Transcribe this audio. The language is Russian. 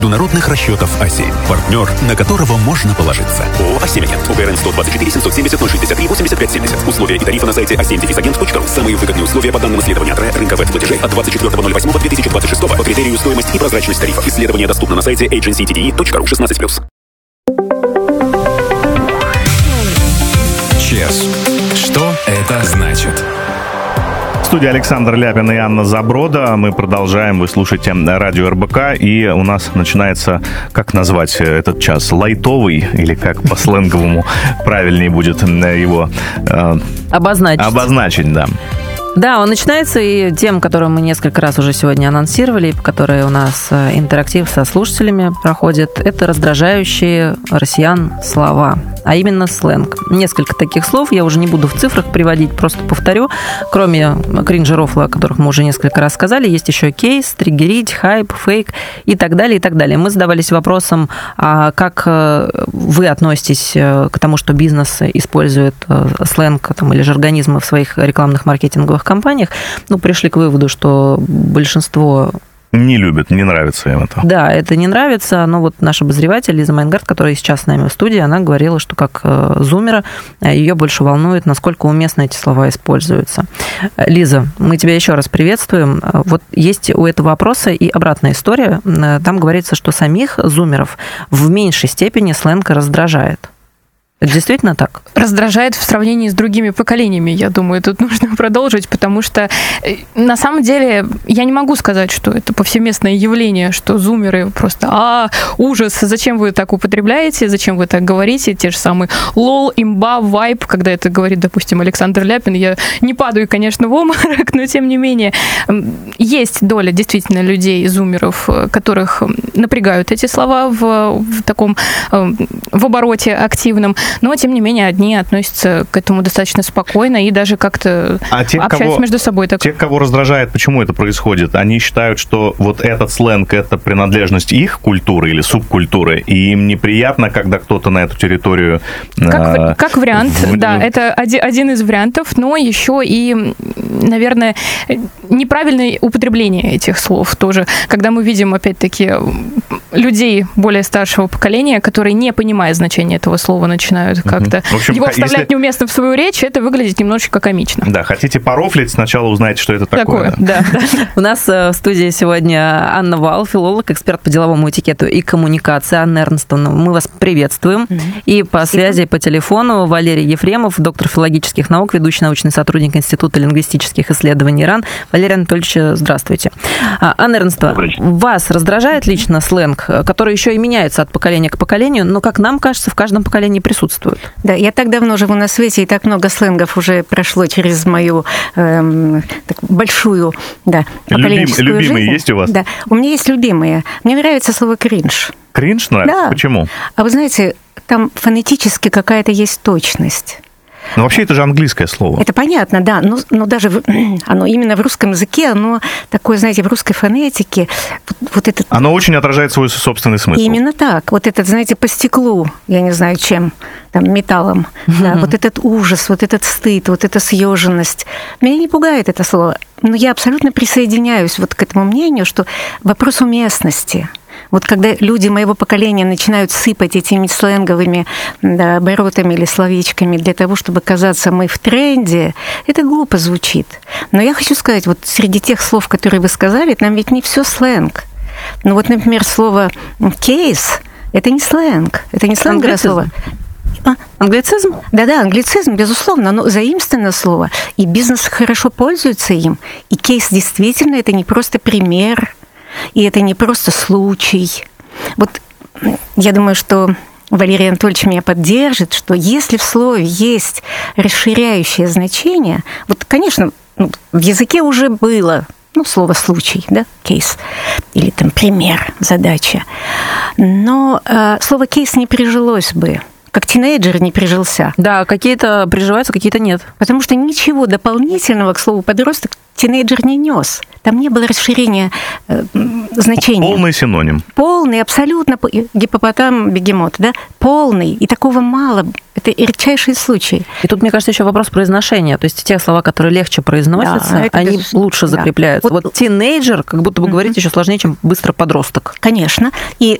Международных расчетов А7. Партнер, на которого можно положиться. ООО «А7-Агент». УГРН 124 770 063 85 70. Условия и тарифы на сайте a7-agent.ru. Самые выгодные условия по данным исследования ТРЭ рынка веб-платежей от 24.08.2026 по критерию стоимость и прозрачность тарифов. Исследование доступно на сайте agencytde.ru 16+. ЧЕС. Что это значит? В студии Александр Ляпин и Анна Заброда. Мы продолжаем. Вы слушаете радио РБК. И у нас начинается, как назвать этот час? Лайтовый? Или как по-сленговому правильнее будет его обозначить, да. Да, он начинается, и тем, которую мы несколько раз уже сегодня анонсировали, по которой у нас интерактив со слушателями проходит, это раздражающие россиян слова, а именно сленг. Несколько таких слов, я уже не буду в цифрах приводить, просто повторю. Кроме кринж-рофла, о которых мы уже несколько раз сказали, есть еще кейс, триггерить, хайп, фейк и так далее, и так далее. Мы задавались вопросом, а как вы относитесь к тому, что бизнес использует сленг там, или жаргонизмы в своих рекламных маркетинговых компаниях, пришли к выводу, что большинство не любят, не нравится им это. Да, это не нравится, но вот наш обозреватель Лиза Майнгард, которая сейчас с нами в студии, она говорила, что как зумера ее больше волнует, насколько уместно эти слова используются. Лиза, мы тебя еще раз приветствуем. Вот есть у этого вопроса и обратная история. Там говорится, что самих зумеров в меньшей степени сленг раздражает. Это действительно так? Раздражает в сравнении с другими поколениями, я думаю, тут нужно продолжить, потому что на самом деле я не могу сказать, что это повсеместное явление, что зумеры просто ужас, зачем вы так употребляете, зачем вы так говорите, те же самые лол, имба, вайп, когда это говорит, допустим, Александр Ляпин, я не падаю, конечно, в обморок, но тем не менее есть доля действительно людей, зумеров, которых напрягают эти слова в таком в обороте активном. Но, тем не менее, одни относятся к этому достаточно спокойно и даже как-то общаются между собой. Те, кого раздражает, почему это происходит? Они считают, что вот этот сленг – это принадлежность их культуры или субкультуры, и им неприятно, когда кто-то на эту территорию… Как вариант, да, это один из вариантов, но еще и, наверное, неправильное употребление этих слов тоже. Когда мы видим, опять-таки, людей более старшего поколения, которые, не понимая значения этого слова, начинают как-то его вставлять неуместно в свою речь, это выглядит немножечко комично. Да, хотите порофлить, сначала узнайте, что это такое. Да. У нас в студии сегодня Анна Вал, филолог, эксперт по деловому этикету и коммуникации. Анна Эрнстовна, мы вас приветствуем. И по связи по телефону Валерий Ефремов, доктор филологических наук, ведущий научный сотрудник Института лингвистических исследований РАН. Валерий Анатольевич, здравствуйте. Анна Эрнстовна, вас раздражает лично сленг, который еще и меняется от поколения к поколению, но, как нам кажется, в каждом поколении присутствует? Да, я так давно живу на свете, и так много сленгов уже прошло через мою большую поколенческую жизнь. Любимые есть у вас? Да, у меня есть любимые. Мне нравится слово «кринж». Кринж нравится? Да. Почему? А вы знаете, там фонетически какая-то есть точность. Ну, вообще, это же английское слово. Это понятно, да, но даже оно именно в русском языке, оно такое, знаете, в русской фонетике, вот это... Оно очень отражает свой собственный смысл. Именно так. Вот этот, знаете, по стеклу, я не знаю чем, там, металлом, да, вот этот ужас, вот этот стыд, вот эта съеженность. Меня не пугает это слово, но я абсолютно присоединяюсь вот к этому мнению, что вопрос уместности. Вот когда люди моего поколения начинают сыпать этими сленговыми оборотами или словечками для того, чтобы казаться мы в тренде, это глупо звучит. Но я хочу сказать, вот среди тех слов, которые вы сказали, там ведь не все сленг. Ну вот, например, слово «кейс» — это не сленг, это не сленговое слово. Англицизм? Да, англицизм, безусловно, но заимствованное слово. И бизнес хорошо пользуется им. И кейс действительно это не просто пример, и это не просто случай. Вот я думаю, что Валерий Анатольевич меня поддержит, что если в слове есть расширяющее значение, вот, конечно, в языке уже было слово «случай», да, кейс, или там пример, задача, но слово «кейс» не прижилось бы, как тинейджер не прижился. Да, какие-то приживаются, какие-то нет. Потому что ничего дополнительного к слову подросток тинейджер не нес. Там не было расширения значения. Полный синоним. Полный, абсолютно. Гиппопотам, бегемот, да? Полный. И такого мало. Это редчайший случай. И тут, мне кажется, еще вопрос произношения. То есть те слова, которые легче произносятся, они лучше закрепляются. Вот тинейджер, как будто бы говорить еще сложнее, чем быстро подросток. Конечно. И